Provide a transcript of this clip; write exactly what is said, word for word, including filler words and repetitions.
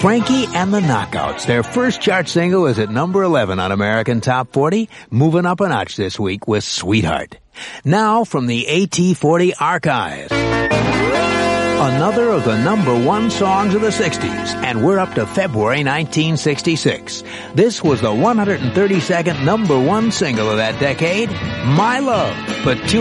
Frankie and the Knockouts. Their first chart single is at number eleven on American Top forty, moving up a notch this week with Sweetheart. Now from the A T forty archives. Another of the number one songs of the sixties, and we're up to February nineteen sixty-six. This was the one hundred thirty-second number one single of that decade, My Love, put two